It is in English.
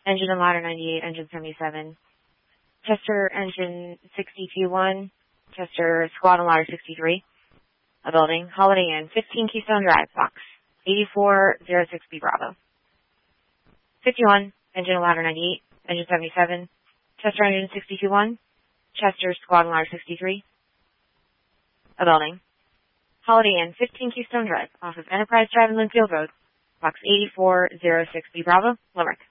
Engine and ladder 98, engine 77. Chester engine 62-1, Chester squad and ladder 63. A building. Holiday Inn, 15 Keystone Drive, box 8406B Bravo. 51, engine and ladder 98, engine 77. Chester engine 62-1, Chester squad and ladder 63. A building. Holiday Inn, 15 Keystone Drive, off of Enterprise Drive and Linfield Road, box 8406B Bravo, Limerick.